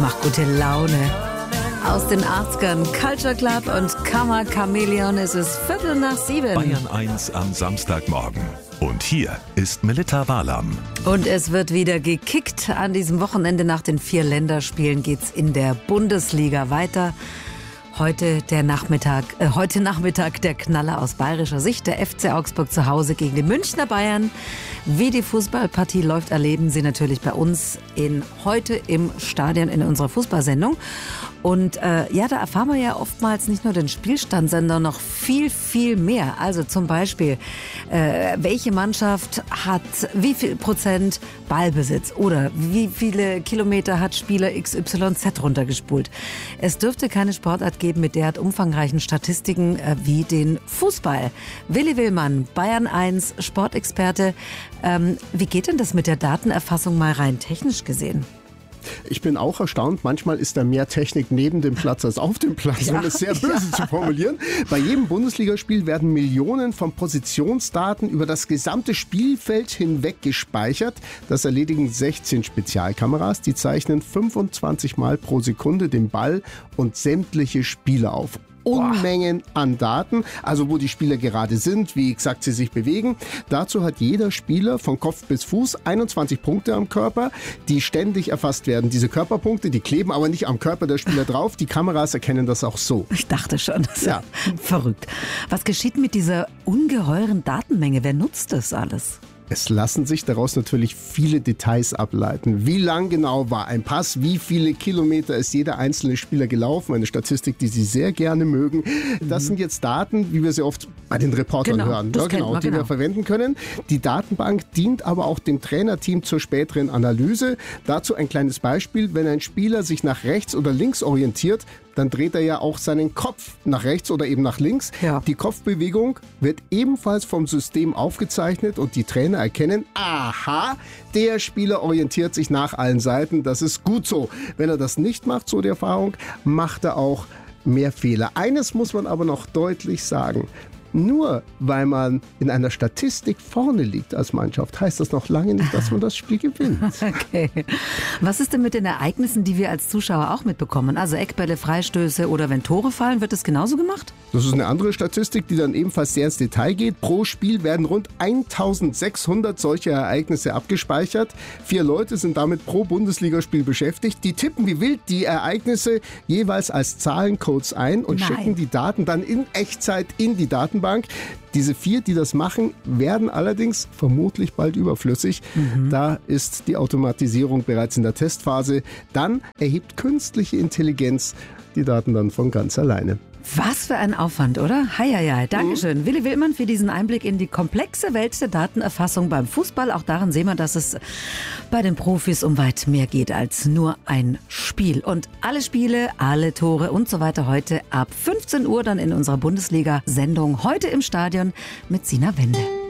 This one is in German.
macht gute Laune. Aus den 80ern Culture Club und Kammer Chameleon, es ist 7:15. Bayern 1 am Samstagmorgen. Und hier ist Melitta Walam. Und es wird wieder gekickt. An diesem Wochenende nach den 4 Länderspielen geht's in der Bundesliga weiter. Heute Nachmittag der Knaller aus bayerischer Sicht. Der FC Augsburg zu Hause gegen die Münchner Bayern. Wie die Fußballpartie läuft, erleben Sie natürlich bei uns heute im Stadion in unserer Fußballsendung. Und da erfahren wir ja oftmals nicht nur den Spielstand, sondern noch viel, viel mehr. Also zum Beispiel, welche Mannschaft hat wie viel Prozent Ballbesitz oder wie viele Kilometer hat Spieler XYZ runtergespult. Es dürfte keine Sportart geben mit derart umfangreichen Statistiken wie den Fußball. Willi Willmann, Bayern 1 Sportexperte. Wie geht denn das mit der Datenerfassung mal rein technisch gesehen? Ich bin auch erstaunt, manchmal ist da mehr Technik neben dem Platz als auf dem Platz, um es sehr böse zu formulieren. Bei jedem Bundesligaspiel werden Millionen von Positionsdaten über das gesamte Spielfeld hinweg gespeichert. Das erledigen 16 Spezialkameras, die zeichnen 25 Mal pro Sekunde den Ball und sämtliche Spieler auf. Unmengen an Daten, also wo die Spieler gerade sind, wie exakt sie sich bewegen. Dazu hat jeder Spieler von Kopf bis Fuß 21 Punkte am Körper, die ständig erfasst werden. Diese Körperpunkte, die kleben aber nicht am Körper der Spieler drauf. Die Kameras erkennen das auch so. Ich dachte schon, das ist ja verrückt. Was geschieht mit dieser ungeheuren Datenmenge? Wer nutzt das alles? Es lassen sich daraus natürlich viele Details ableiten. Wie lang genau war ein Pass? Wie viele Kilometer ist jeder einzelne Spieler gelaufen? Eine Statistik, die Sie sehr gerne mögen. Das sind jetzt Daten, wie wir sie oft bei den Reportern hören, die wir verwenden können. Die Datenbank dient aber auch dem Trainerteam zur späteren Analyse. Dazu ein kleines Beispiel. Wenn ein Spieler sich nach rechts oder links orientiert, dann dreht er ja auch seinen Kopf nach rechts oder eben nach links. Ja. Die Kopfbewegung wird ebenfalls vom System aufgezeichnet und die Trainer erkennen, aha, der Spieler orientiert sich nach allen Seiten, das ist gut so. Wenn er das nicht macht, so die Erfahrung, macht er auch mehr Fehler. Eines muss man aber noch deutlich sagen. Nur weil man in einer Statistik vorne liegt als Mannschaft, heißt das noch lange nicht, dass man das Spiel gewinnt. Okay. Was ist denn mit den Ereignissen, die wir als Zuschauer auch mitbekommen? Also Eckbälle, Freistöße oder wenn Tore fallen, wird das genauso gemacht? Das ist eine andere Statistik, die dann ebenfalls sehr ins Detail geht. Pro Spiel werden rund 1600 solche Ereignisse abgespeichert. 4 Leute sind damit pro Bundesligaspiel beschäftigt. Die tippen wie wild die Ereignisse jeweils als Zahlencodes ein und schicken die Daten dann in Echtzeit in die Datenbank. Diese 4, die das machen, werden allerdings vermutlich bald überflüssig. Da ist die Automatisierung bereits in der Testphase. Dann erhebt künstliche Intelligenz die Daten dann von ganz alleine. Was für ein Aufwand, oder? Heieiei, Dankeschön. Willi Willmann für diesen Einblick in die komplexe Welt der Datenerfassung beim Fußball. Auch daran sehen wir, dass es bei den Profis um weit mehr geht als nur ein Spiel. Und alle Spiele, alle Tore und so weiter heute ab 15 Uhr dann in unserer Bundesliga-Sendung. Heute im Stadion mit Sina Wende.